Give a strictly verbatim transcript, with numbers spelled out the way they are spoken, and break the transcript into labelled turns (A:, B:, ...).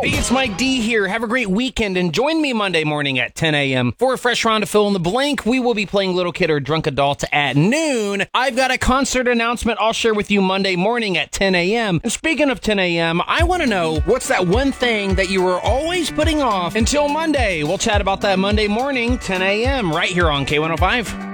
A: Hey, it's Mike D here. Have a great weekend and join me Monday morning at ten a.m. for a fresh round of Fill in the Blank. We will be playing Little Kid or Drunk Adult at noon. I've got a concert announcement I'll share with you Monday morning at ten a.m. And speaking of ten a.m., I want to know what's that one thing that you were always putting off until Monday. We'll chat about that Monday morning, ten a.m. right here on K one oh five.